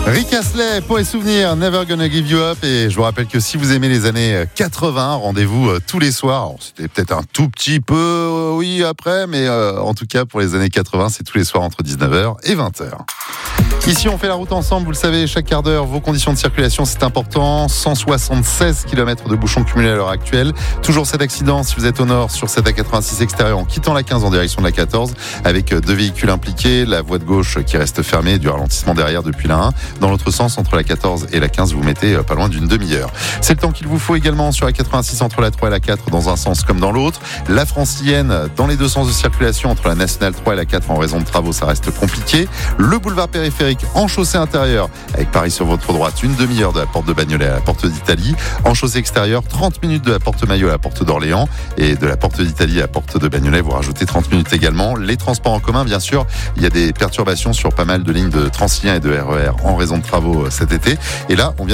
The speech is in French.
Rick Astley, pour les souvenirs, Never Gonna Give You Up. Et je vous rappelle que si vous aimez les années 80, rendez-vous tous les soirs. Alors, c'était peut-être un tout petit peu, oui, après, mais en tout cas, pour les années 80, c'est tous les soirs entre 19h et 20h. Ici, on fait la route ensemble, vous le savez, chaque quart d'heure, vos conditions de circulation, c'est important. 176 km de bouchons cumulés à l'heure actuelle. Toujours cet accident, si vous êtes au nord, sur cette A86 extérieure, en quittant la 15 en direction de la 14, avec 2 véhicules impliqués, la voie de gauche qui reste fermée, du ralentissement derrière depuis la 1. Dans l'autre sens, entre la 14 et la 15, vous mettez pas loin d'une demi-heure. C'est le temps qu'il vous faut également sur la 86 entre la 3 et la 4, dans un sens comme dans l'autre. La francilienne, dans les deux sens de circulation, entre la nationale 3 et la 4, en raison de travaux, ça reste compliqué. Le boulevard périphérique en chaussée intérieure, avec Paris sur votre droite, une demi-heure de la porte de Bagnolet à la porte d'Italie. En chaussée extérieure, 30 minutes de la porte Maillot à la porte d'Orléans. Et de la porte d'Italie à la porte de Bagnolet, vous rajoutez 30 minutes également. Les transports en commun, bien sûr, il y a des perturbations sur pas mal de lignes de Transilien et de RER en raison de travaux cet été. Et là, on vient